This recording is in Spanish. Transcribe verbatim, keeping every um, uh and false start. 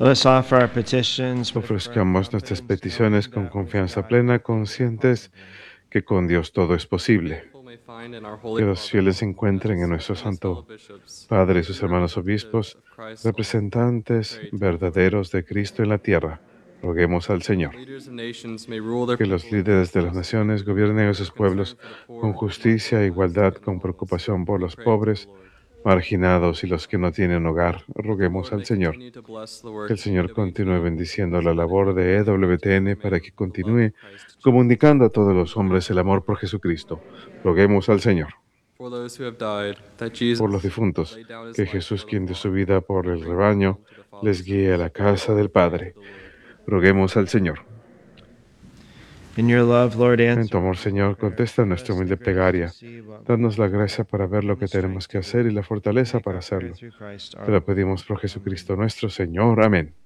Let's offer our petitions with Ofrezcamos firm nuestras confidence, peticiones knowing con that with confianza God plena, all things are conscientes possible. que con Dios todo es The posible. faithful may find in our Holy Que los Father, fieles encuentren en nuestro and his fellow Santo bishops, Padre y sus true hermanos representatives obispos, of Christ's soul, representantes pray to the Lord. verdaderos de Cristo en la tierra. Roguemos al Señor. Leaders of nations may rule their Que los people with líderes de las justice, naciones gobiernen a sus with concern pueblos for the con poor, justicia e igualdad, and the con homeless. preocupación por We los pray to the pobres, Lord. marginados y los que no tienen hogar. That the Roguemos Lord al may Señor. continue to bless the Que work el of Señor continúe E W T, bendiciendo la and labor enable de it to E W T N para proclaim que the love of continúe Christ to all. comunicando a todos los hombres el amor por Jesucristo. Roguemos al Señor. For those who have died, that Por los Jesus difuntos, laid down his que life Jesús, for the quien dio su flock, vida por may el bring them rebaño, home to the les Father's guíe a house. la casa del Pray to Padre. the Lord. Roguemos al Señor. In your love, Lord, En tu answer amor, our humble Señor, prayer. contesta Give nuestra us the humilde grace to plegaria. see what we Danos la need to gracia do para ver lo and que the tenemos strength que to do hacer y it. la We fortaleza make para our prayer hacerlo. through Christ Te our lo Lord. pedimos por Amen. Jesucristo nuestro Señor. Amén.